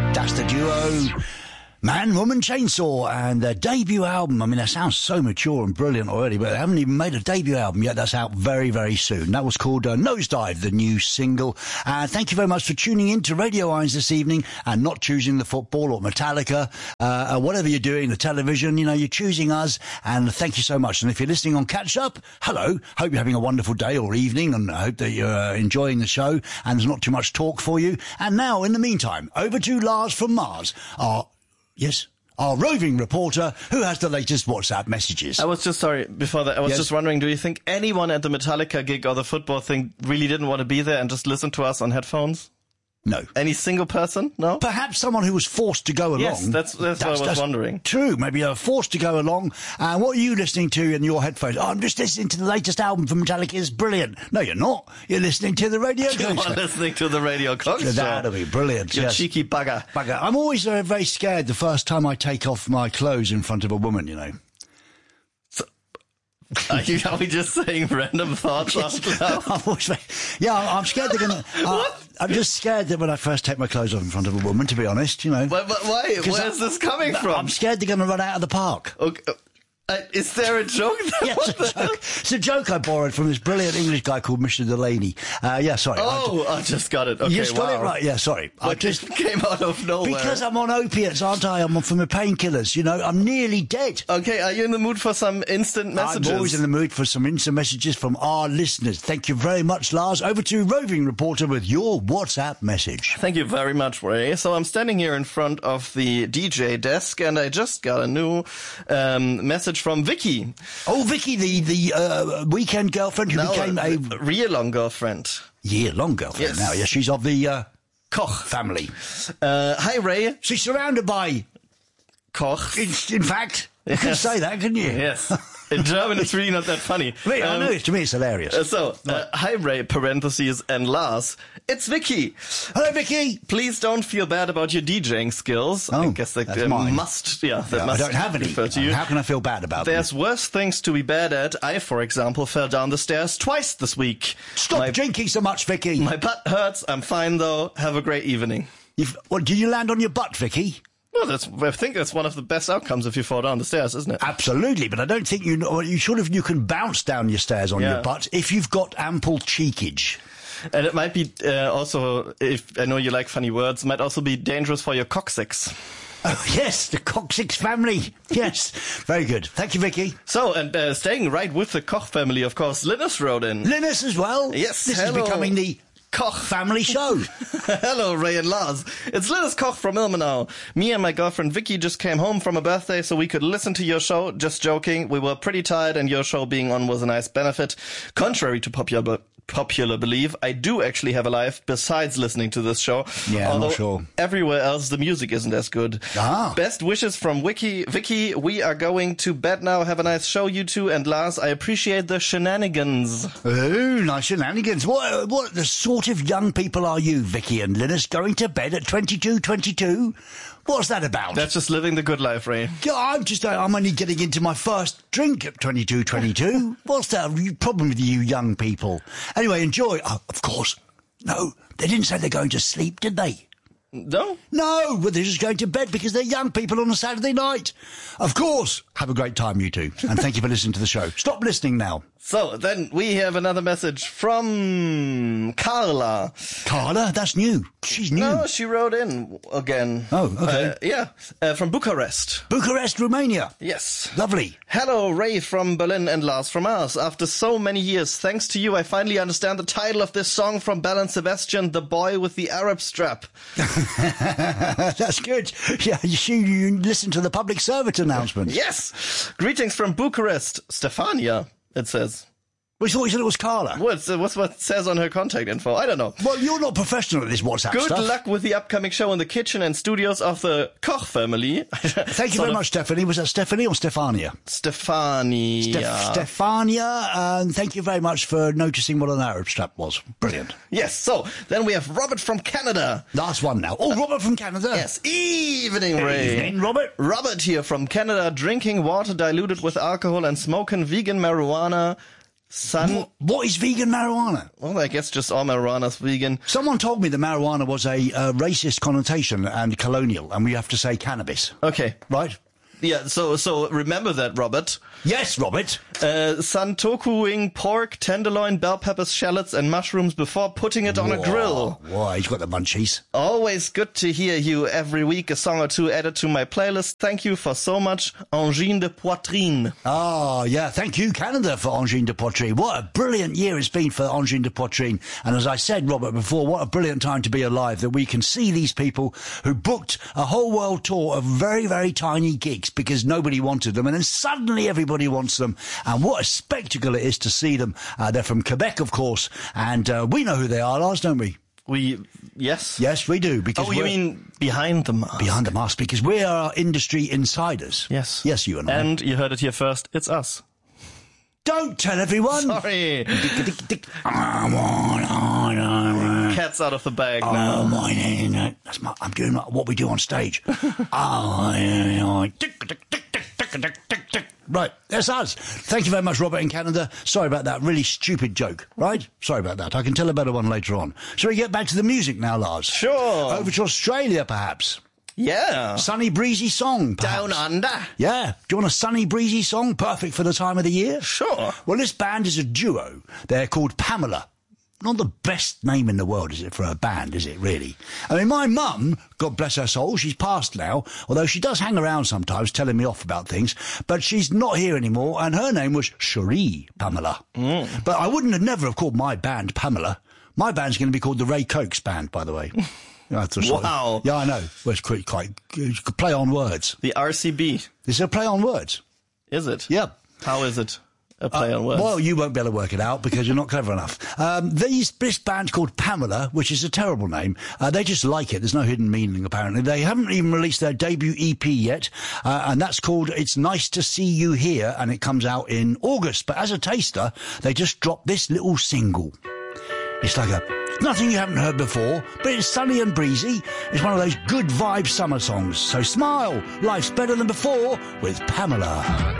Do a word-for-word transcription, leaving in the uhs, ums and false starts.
That's the duo Man, Woman, Chainsaw, and their debut album. I mean, that sounds so mature and brilliant already, but they haven't even made a debut album yet. That's out very, very soon. That was called uh, Nosedive, the new single. And uh, thank you very much for tuning in to Radio Irons this evening and not choosing the football or Metallica, uh, or whatever you're doing, the television. You know, you're choosing us, and thank you so much. And if you're listening on Catch Up, hello. Hope you're having a wonderful day or evening, and I hope that you're uh, enjoying the show and there's not too much talk for you. And now, in the meantime, over to Lars from Mars, our Yes, our roving reporter who has the latest WhatsApp messages. I was just, sorry, before that, I was yes. just wondering, do you think anyone at the Metallica gig or the football thing really didn't want to be there and just listen to us on headphones? No. Any single person? No? Perhaps someone who was forced to go along. Yes, that's, that's, that's what I was that's wondering. True, maybe they were forced to go along. And uh, what are you listening to in your headphones? Oh, I'm just listening to the latest album from Metallica. It's brilliant. No, you're not. You're listening to the Radio You're Coach. listening to the Radio Coach. That'll be brilliant. You yes. cheeky bugger. bugger. I'm always uh, very scared the first time I take off my clothes in front of a woman, you know. Are, you, are we just saying random thoughts yes. out loud? I'm always, yeah, I'm scared they're going to... Uh, I'm just scared that when I first take my clothes off in front of a woman, to be honest, you know. But, but why? Where's I, this coming from? I'm scared they're going to run out of the park. Okay. Uh, is there a joke? Yeah, it's, a joke. it's a joke I borrowed from this brilliant English guy called Mister Delaney. Uh, yeah, sorry. Oh, I just, I just got it. Okay, you just wow. got it right. Yeah, sorry. But I just it came out of nowhere. Because I'm on opiates, aren't I? I'm on from the painkillers. You know, I'm nearly dead. Okay, are you in the mood for some instant messages? I'm always in the mood for some instant messages from our listeners. Thank you very much, Lars. Over to Roving Reporter with your WhatsApp message. Thank you very much, Ray. So I'm standing here in front of the D J desk, and I just got a new um, message from Vicky. Oh, Vicky, the the uh, weekend girlfriend who no, became a... a year-long girlfriend. Year-long girlfriend yes. now. Yeah, she's of the uh, Koch family. Uh, hi, Ray. She's surrounded by... Koch. In, in fact, you yes. can say that, couldn't you? Yes. In German, it's really not that funny. Wait, um, I know, to me it's hilarious. Uh, so, uh, hi Ray, parentheses, and Lars. It's Vicky. Hello, Vicky. Please don't feel bad about your DJing skills. Oh, I guess that that's uh, mine. must, yeah, that yeah, must I don't have any. refer to you. How can I feel bad about There's them? worse things to be bad at. I, for example, fell down the stairs twice this week. Stop my, drinking so much, Vicky. My butt hurts. I'm fine, though. Have a great evening. You've, what, did you land on your butt, Vicky? Well, that's, I think that's one of the best outcomes if you fall down the stairs, isn't it? Absolutely, but I don't think you know, you sort of, you can bounce down your stairs on yeah. your butt if you've got ample cheekage. And it might be uh, also, if I know you like funny words, might also be dangerous for your coccyx. Oh, yes, the Coccyx family. Yes, very good. Thank you, Vicky. So, and uh, staying right with the Koch family, of course, Linus wrote in. Linus as well? Yes, This hello. is becoming the Koch family show. Hello, Ray and Lars. It's Linus Koch from Ilmenau. Me and my girlfriend Vicky just came home from a birthday so we could listen to your show. Just joking. We were pretty tired and your show being on was a nice benefit. Contrary to popular popular belief, I do actually have a life besides listening to this show. Yeah, although I'm not sure. Everywhere else the music isn't as good. Ah. Best wishes from Vicky. Vicky, we are going to bed now. Have a nice show, you two. And Lars, I appreciate the shenanigans. Oh, nice shenanigans. What, what the sort of young people are you, Vicky and Linus, going to bed at twenty-two twenty-two? What's that about? That's just living the good life, Ray. Yeah, I'm just, I'm only getting into my first drink at twenty-two twenty-two. What's the problem with you young people? Anyway, enjoy. Oh, of course. No, they didn't say they're going to sleep, did they? No? No, but they're just going to bed because they're young people on a Saturday night. Of course. Have a great time, you two. And thank you for listening to the show. Stop listening now. So, then we have another message from Carla. Carla? That's new. She's new. No, she wrote in again. Oh, okay. Uh, yeah, uh, from Bucharest. Bucharest, Romania. Yes. Lovely. Hello, Ray from Berlin and Lars from Mars. After so many years, thanks to you, I finally understand the title of this song from Belle and Sebastian, The Boy with the Arab Strap. That's good. Yeah, you, you listen to the public service announcement. Yes. Greetings from Bucharest. Stefania, it says. We thought you said it was Carla. What's, uh, what's what it says on her contact info? I don't know. Well, you're not professional at this WhatsApp Good stuff. luck with the upcoming show in the kitchen and studios of the Koch family. Thank you very much, Stephanie. Was that Stephanie or Stefania? Stefania. Steph- Stefania, and thank you very much for noticing what an Arab strap was. Brilliant. Yes, so then we have Robert from Canada. Last one now. Oh, Robert from Canada. Yes, evening, Ray. Evening, Robert. Robert here from Canada, drinking water diluted with alcohol and smoking vegan marijuana. Sun... What, what is vegan marijuana? Well, I guess just all marijuana's vegan. Someone told me that marijuana was a uh, racist connotation and colonial, and we have to say cannabis. Okay. Right? Yeah, so so remember that, Robert. Yes, Robert. Uh, santokuing pork, tenderloin, bell peppers, shallots, and mushrooms before putting it on Whoa, a grill. Whoa, he's got the munchies. Always good to hear you every week. A song or two added to my playlist. Thank you for so much. Angine de Poitrine. Oh, yeah. Thank you, Canada, for Angine de Poitrine. What a brilliant year it's been for Angine de Poitrine. And as I said, Robert, before, what a brilliant time to be alive, that we can see these people who booked a whole world tour of very, very tiny gigs because nobody wanted them, and then suddenly everybody wants them. And what a spectacle it is to see them. Uh, they're from Quebec, of course, and uh, we know who they are, Lars, don't we? We, yes. Yes, we do. Because oh, you mean behind the mask? Behind the mask, because we are industry insiders. Yes. Yes, you and I. And you heard it here first, it's us. Don't tell everyone! Sorry. Cat's out of the bag oh, now. My, that's my, I'm doing what we do on stage. oh, Right, that's us. Thank you very much, Robert in Canada. Sorry about that really stupid joke, right? Sorry about that. I can tell a better one later on. Shall we get back to the music now, Lars? Sure. Over to Australia, perhaps. Yeah. Sunny, breezy song, perhaps. Down under. Yeah. Do you want a sunny, breezy song? Perfect for the time of the year? Sure. Well, this band is a duo. They're called Pamela. Not the best name in the world, is it, for a band, is it, really? I mean, my mum, God bless her soul, she's passed now, although she does hang around sometimes telling me off about things, but she's not here anymore, and her name was Cherie Pamela. Mm. But I wouldn't have never have called my band Pamela. My band's going to be called the Ray Cokes Band, by the way. Wow. Of, yeah, I know. Well, it's quite, quite play on words. The R C B. Is it a play on words? Is it? Yeah. How is it? A play uh, on words. Well, you won't be able to work it out because you're not clever enough. Um, these, this band's called Pamela, which is a terrible name. Uh, they just like it. There's no hidden meaning, apparently. They haven't even released their debut E P yet, uh, and that's called It's Nice to See You Here, and it comes out in August. But as a taster, they just dropped this little single. It's like a nothing you haven't heard before, but it's sunny and breezy. It's one of those good vibe summer songs. So smile, life's better than before with Pamela.